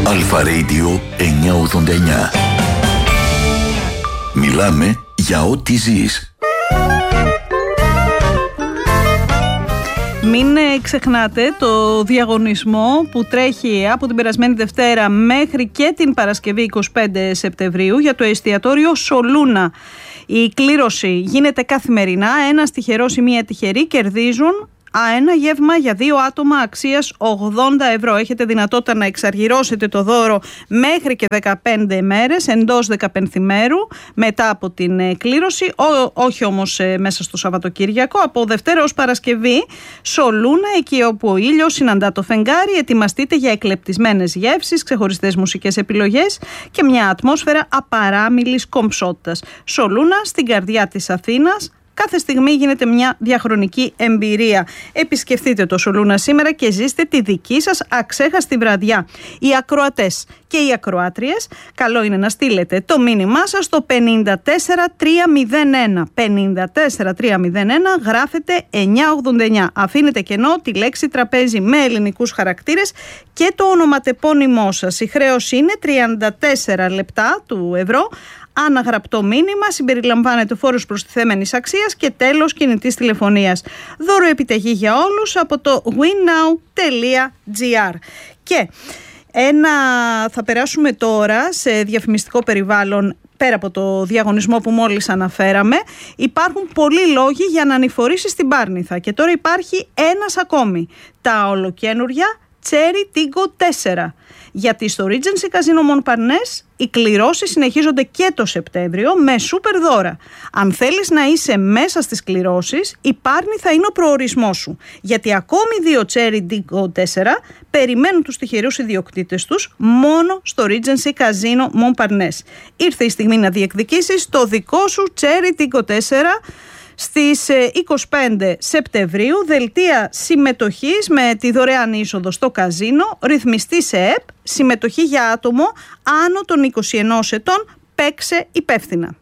Αλφα Radio 989. Μιλάμε για ό,τι ζεις. Μην ξεχνάτε το διαγωνισμό που τρέχει από την περασμένη Δευτέρα μέχρι και την Παρασκευή 25 Σεπτεμβρίου για το εστιατόριο Σολούνα. Η κλήρωση γίνεται καθημερινά. Ένας τυχερός ή μία τυχερή κερδίζουν ένα γεύμα για 2 άτομα αξίας 80 ευρώ. Έχετε δυνατότητα να εξαργυρώσετε το δώρο μέχρι και 15 μέρες, εντός 15ημέρου μετά από την κλήρωση, όχι όμως μέσα στο Σαββατοκύριακο, από Δευτέρα ως Παρασκευή. Σολούνα, εκεί όπου ο ήλιος συναντά το φεγγάρι. Ετοιμαστείτε για εκλεπτισμένες γεύσεις, ξεχωριστές μουσικές επιλογές και μια ατμόσφαιρα απαράμιλης κομψότητας. Σολούνα, στην καρδιά της Αθήνας. Κάθε στιγμή γίνεται μια διαχρονική εμπειρία. Επισκεφτείτε το Σολούνα σήμερα και ζήστε τη δική σας αξέχαστη βραδιά. Οι ακροατές και οι ακροάτριες, καλό είναι να στείλετε το μήνυμά σας στο 54301. 54301, γράφετε 989. Αφήνετε κενό τη λέξη τραπέζι με ελληνικούς χαρακτήρες και το ονοματεπώνυμό σας. Η χρέωση είναι 34 λεπτά του ευρώ. Αναγραπτό μήνυμα, συμπεριλαμβάνεται φόρος προστιθέμενης αξίας και τέλος κινητής τηλεφωνίας. Δώρο επιταγή για όλους από το winnow.gr. Και θα περάσουμε τώρα σε διαφημιστικό περιβάλλον. Πέρα από το διαγωνισμό που μόλις αναφέραμε, υπάρχουν πολλοί λόγοι για να ανηφορήσεις την Πάρνηθα. Και τώρα υπάρχει ένας ακόμη. Τα ολοκαίνουργια Cherry Tiggo 4. Γιατί στο Regency Casino Montparnasse οι κληρώσεις συνεχίζονται και το Σεπτέμβριο με σούπερ δώρα. Αν θέλεις να είσαι μέσα στις κληρώσεις, η Πάρνηθα είναι ο προορισμός σου. Γιατί ακόμη 2 Cherry Tiggo 4 περιμένουν τους τυχερούς ιδιοκτήτες τους μόνο στο Regency Casino Montparnasse. Ήρθε η στιγμή να διεκδικήσεις το δικό σου Cherry Tiggo 4. Στις 25 Σεπτεμβρίου, δελτία συμμετοχής με τη δωρεάν είσοδο στο καζίνο, ρυθμιστή σε ΕΠ, συμμετοχή για άτομο άνω των 21 ετών, παίξε υπεύθυνα.